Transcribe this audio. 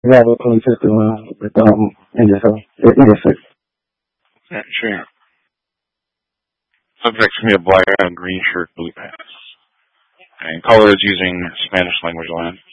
We have a closed system with industry. Yeah, sure. Subject's gonna be a black and green shirt, blue pants. And color is using Spanish language line.